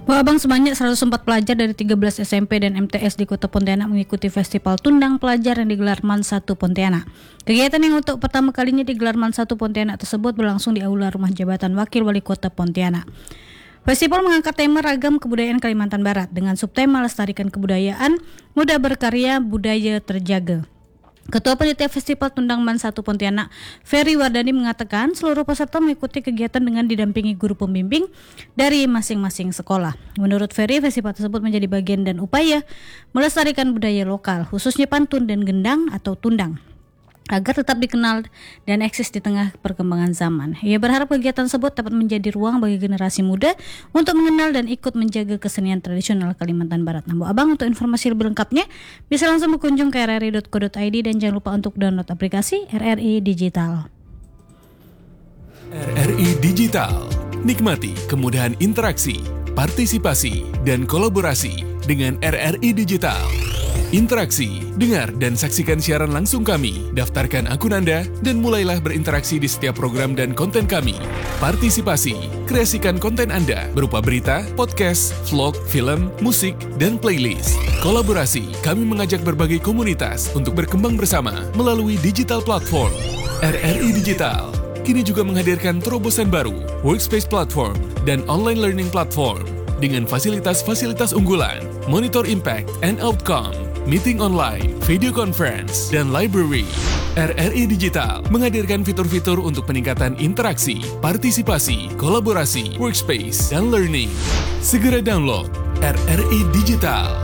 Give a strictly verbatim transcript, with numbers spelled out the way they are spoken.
Bu Abang, sebanyak seratus empat pelajar dari tiga belas S M P dan M T S di Kota Pontianak mengikuti Festival Tundang Pelajar yang digelar MAN satu Pontianak. Kegiatan yang untuk pertama kalinya digelar MAN satu Pontianak tersebut berlangsung di Aula Rumah Jabatan Wakil Wali Kota Pontianak. Festival mengangkat tema ragam kebudayaan Kalimantan Barat dengan subtema lestarikan kebudayaan, muda berkarya, budaya terjaga. Ketua Panitia Festival Tundang MAN satu Pontianak, Ferry Wardani, mengatakan seluruh peserta mengikuti kegiatan dengan didampingi guru pembimbing dari masing-masing sekolah. Menurut Ferry, festival tersebut menjadi bagian dan upaya melestarikan budaya lokal, khususnya pantun dan gendang atau tundang, agar tetap dikenal dan eksis di tengah perkembangan zaman. Ia berharap kegiatan tersebut dapat menjadi ruang bagi generasi muda untuk mengenal dan ikut menjaga kesenian tradisional Kalimantan Barat. Nah, Bu Abang, untuk informasi lebih lengkapnya bisa langsung berkunjung ke r r i dot co dot i d dan jangan lupa untuk download aplikasi R R I Digital. R R I Digital, nikmati kemudahan interaksi, partisipasi, dan kolaborasi dengan R R I Digital. Interaksi, dengar dan saksikan siaran langsung kami, daftarkan akun Anda, dan mulailah berinteraksi di setiap program dan konten kami. Partisipasi, kreasikan konten Anda berupa berita, podcast, vlog, film, musik, dan playlist. Kolaborasi, kami mengajak berbagai komunitas untuk berkembang bersama melalui digital platform. R R I Digital kini juga menghadirkan terobosan baru, workspace platform, dan online learning platform dengan fasilitas-fasilitas unggulan, monitor impact and outcome, meeting online, video conference, dan library. R R I Digital menghadirkan fitur-fitur untuk peningkatan interaksi, partisipasi, kolaborasi, workspace, dan learning. Segera download R R I Digital.